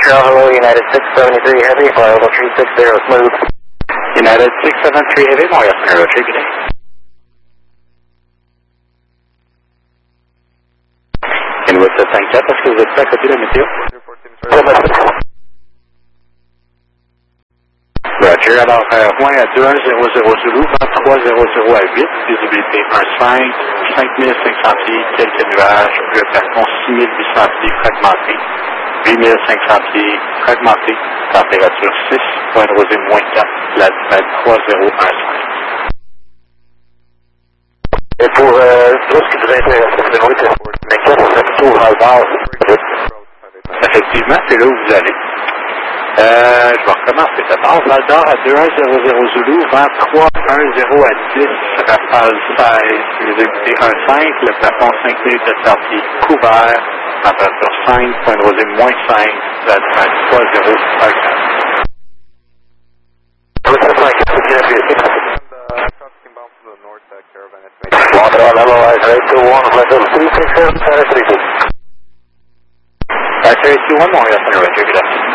Montreal, hello, United 673 Heavy, fly level 360, smooth. United 673 Heavy, Montreal Center, good day. Inwood 754, est-ce que vous êtes prêt à côté de la météo? Roger, alors, moins à 2100 Zulu, 2300 à 8, visibilité 1.5, 5500 pieds, quelques nuages, le plafond 6800 pieds fragmenté, 8500 pieds fragmenté, température 6, point de rosée moins 4, latitude 3015. Et pour tout ce qui vous intéresse, c'est mais qu'est-ce que c'est tout dans le nord? Effectivement, c'est là où vous allez. Je vais recommencer d'abord. Val d'Or à 2100 Zulu, vent 310 à 10, rafale 16, visibilité 1.5, le plafond 5700 pieds couvert, température 5, point de rosée moins 5, latitude 3015. Montreal, hello, I-21, flight level 367, Center 32. 321, Montreal Center, Roger, good afternoon.